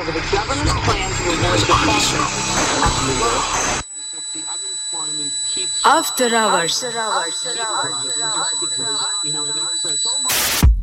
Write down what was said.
over the government's plan to reward After hours.